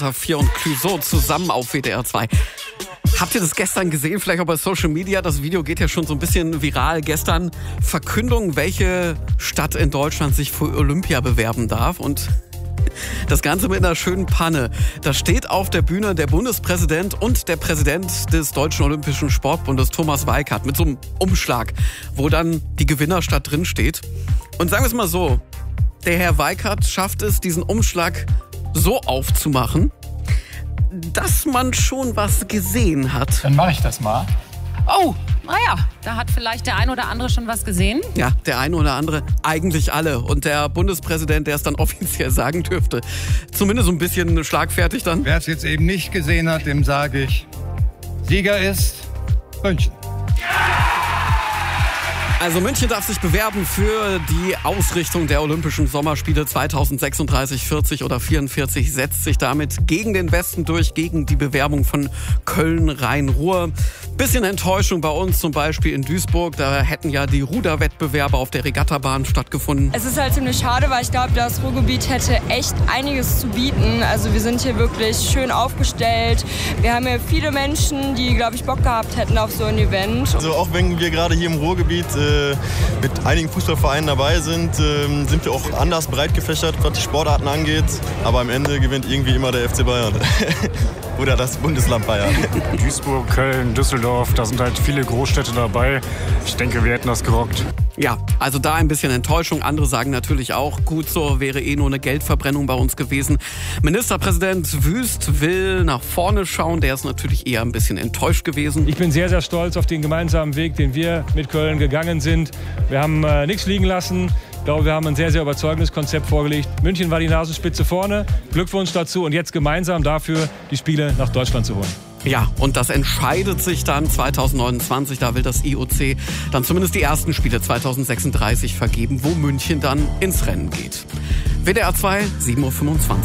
4 und Clouseau zusammen auf WDR 2. Habt ihr das gestern gesehen? Vielleicht auch bei Social Media. Das Video geht ja schon so ein bisschen viral. Gestern Verkündung, welche Stadt in Deutschland sich für Olympia bewerben darf. Und das Ganze mit einer schönen Panne. Da steht auf der Bühne der Bundespräsident und der Präsident des Deutschen Olympischen Sportbundes, Thomas Weikart, mit so einem Umschlag, wo dann die Gewinnerstadt drin steht. Und sagen wir es mal so, der Herr Weikart schafft es, diesen Umschlag so aufzumachen, dass man schon was gesehen hat. Dann mache ich das mal. Oh, naja, da hat vielleicht der ein oder andere schon was gesehen. Ja, der eine oder andere, eigentlich alle. Und der Bundespräsident, der es dann offiziell sagen dürfte, zumindest so ein bisschen schlagfertig dann. Wer es jetzt eben nicht gesehen hat, dem sage ich, Sieger ist München. Also München darf sich bewerben für die Ausrichtung der Olympischen Sommerspiele 2036, 40 oder 44, setzt sich damit gegen den Westen durch, gegen die Bewerbung von Köln, Rhein-Ruhr. Bisschen Enttäuschung bei uns zum Beispiel in Duisburg, da hätten ja die Ruderwettbewerbe auf der Regattabahn stattgefunden. Es ist halt ziemlich schade, weil ich glaube, das Ruhrgebiet hätte echt einiges zu bieten. Also wir sind hier wirklich schön aufgestellt. Wir haben hier viele Menschen, die, glaube ich, Bock gehabt hätten auf so ein Event. Also auch wenn wir gerade hier im Ruhrgebiet mit einigen Fußballvereinen dabei sind, sind wir auch anders breit gefächert, was die Sportarten angeht. Aber am Ende gewinnt irgendwie immer der FC Bayern. Oder das Bundesland Bayern. Duisburg, Köln, Düsseldorf, da sind halt viele Großstädte dabei. Ich denke, wir hätten das gerockt. Ja, also da ein bisschen Enttäuschung. Andere sagen natürlich auch, gut so, wäre nur eine Geldverbrennung bei uns gewesen. Ministerpräsident Wüst will nach vorne schauen. Der ist natürlich eher ein bisschen enttäuscht gewesen. Ich bin sehr, sehr stolz auf den gemeinsamen Weg, den wir mit Köln gegangen sind. Wir haben nichts liegen lassen. Ich glaube, wir haben ein sehr, sehr überzeugendes Konzept vorgelegt. München war die Nasenspitze vorne. Glückwunsch dazu und jetzt gemeinsam dafür die Spiele nach Deutschland zu holen. Ja, und das entscheidet sich dann 2029. Da will das IOC dann zumindest die ersten Spiele 2036 vergeben, wo München dann ins Rennen geht. WDR 2, 7:25 Uhr.